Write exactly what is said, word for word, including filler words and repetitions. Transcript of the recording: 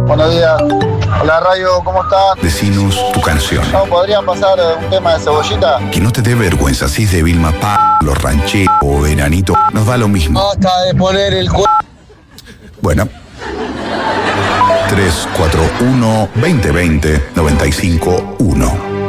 Buenos días. Hola, Rayo, ¿cómo estás? Decinos tu canción. No, ¿podrían pasar eh, un tema de Cebollita? Que no te dé vergüenza, si es de Vilma P, los rancheros o Veranito, nos da lo mismo. Basta de poner el cu... Bueno. tres cuatro uno, dos cero dos cero, nueve cinco uno.